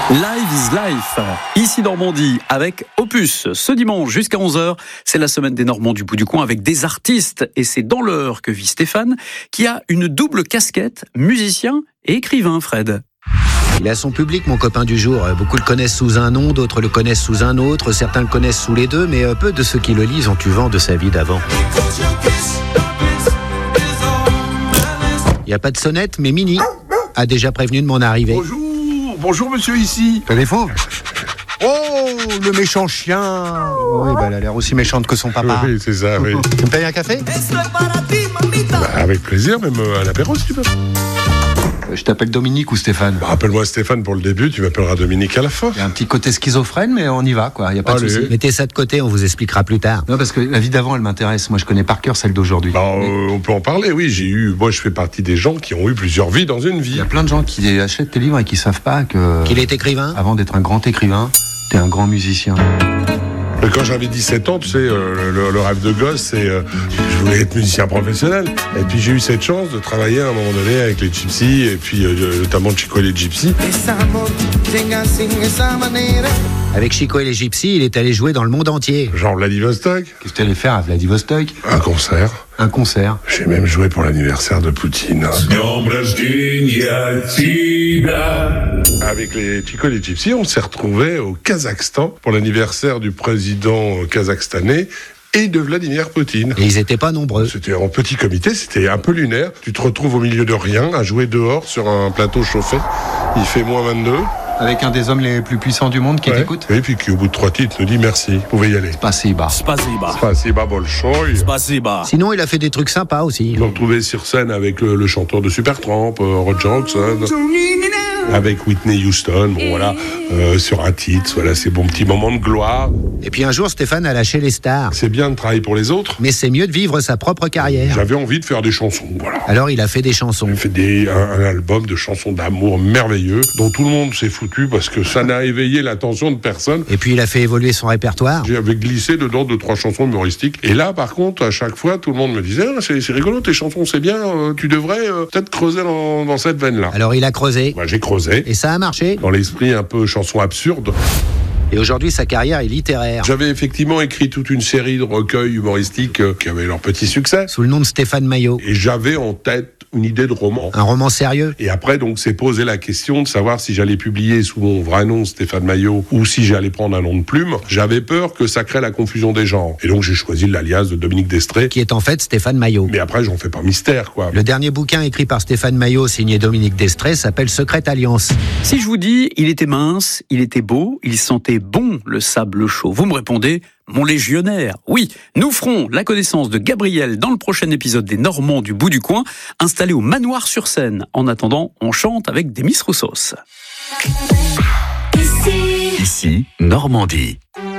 Live is Life, ici Normandie, avec Opus. Ce dimanche jusqu'à 11h, c'est la semaine des Normands du bout du coin avec des artistes. Et c'est dans l'heure que vit Stéphane, qui a une double casquette, musicien et écrivain, Fred. Il a son public, mon copain du jour. Beaucoup le connaissent sous un nom, d'autres le connaissent sous un autre, certains le connaissent sous les deux, mais peu de ceux qui le lisent ont eu vent de sa vie d'avant. Il n'y a pas de sonnette, mais Mini a déjà prévenu de mon arrivée. Bonjour monsieur ici. T'as des faux ? Oh, le méchant chien. Oui, elle a l'air aussi méchante que son papa. Oui, c'est ça, oui. Tu me payes un café ? Avec plaisir, même un apéro si tu veux. Je t'appelle Dominique ou Stéphane ? Rappelle-moi Stéphane pour le début, tu m'appelleras Dominique à la fin. Il y a un petit côté schizophrène, mais on y va, quoi. Il n'y a pas de souci. Mettez ça de côté, on vous expliquera plus tard. Non, parce que la vie d'avant, elle m'intéresse. Moi, je connais par cœur celle d'aujourd'hui. On peut en parler, oui. Moi, je fais partie des gens qui ont eu plusieurs vies dans une vie. Il y a plein de gens qui achètent tes livres et qui savent pas qu'il est écrivain. Avant d'être un grand écrivain, t'es un grand musicien. Quand j'avais 17 ans, tu sais, le rêve de gosse, c'est je voulais être musicien professionnel. Et puis j'ai eu cette chance de travailler à un moment donné avec les Gypsies, et puis notamment Chico et les Gypsies. Avec Chico et les Gypsies, il est allé jouer dans le monde entier. Genre Vladivostok. Qu'est-ce que tu allais faire à Vladivostok ? Un concert. Un concert. J'ai même joué pour l'anniversaire de Poutine. Avec les Chico et les Gypsies, on s'est retrouvés au Kazakhstan pour l'anniversaire du président kazakhstanais et de Vladimir Poutine. Et ils étaient pas nombreux. C'était en petit comité, c'était un peu lunaire. Tu te retrouves au milieu de rien, à jouer dehors sur un plateau chauffé. Il fait moins 22. Avec un des hommes les plus puissants du monde qui t'écoute. Et puis qui, au bout de 3 titres, nous dit merci, vous pouvez y aller. Spasiba. Spasiba bolchoï. Sinon, il a fait des trucs sympas aussi. Je me retrouvais sur scène avec le chanteur de Supertramp, Roger Hodgson, avec Whitney Houston, sur un titre, voilà, ces bons petits moments de gloire. Et puis un jour, Stéphane a lâché les stars. C'est bien de travailler pour les autres, mais c'est mieux de vivre sa propre carrière. J'avais envie de faire des chansons, voilà. Alors il a fait des chansons. Il a fait un album de chansons d'amour merveilleux, dont tout le monde s'est foutu parce que ça n'a éveillé l'attention de personne. Et puis il a fait évoluer son répertoire. J'avais glissé dedans 2-3 chansons humoristiques. Et là, par contre, à chaque fois, tout le monde me disait c'est rigolo, tes chansons, c'est bien, tu devrais peut-être creuser dans cette veine-là. Alors il a creusé. J'ai creusé. Et ça a marché. Dans l'esprit un peu chanson absurde. Et aujourd'hui, sa carrière est littéraire. J'avais effectivement écrit toute une série de recueils humoristiques qui avaient leur petit succès. Sous le nom de Stéphane Maillot. Et j'avais en tête une idée de roman. Un roman sérieux. Et après, donc, s'est posé la question de savoir si j'allais publier sous mon vrai nom, Stéphane Maillot, ou si j'allais prendre un nom de plume. J'avais peur que ça crée la confusion des genres. Et donc, j'ai choisi l'alias de Dominique d'Estrée. Qui est en fait Stéphane Maillot. Mais après, j'en fais pas mystère, quoi. Le dernier bouquin écrit par Stéphane Maillot, signé Dominique d'Estrée, s'appelle Secrète Alliance. Si je vous dis, il était mince, il était beau, il sentait bon le sable chaud, vous me répondez, mon légionnaire. Oui, nous ferons la connaissance de Gabriel dans le prochain épisode des Normands du bout du coin, installé au Manoir sur Seine. En attendant, on chante avec Demis Roussos. Ici, Normandie.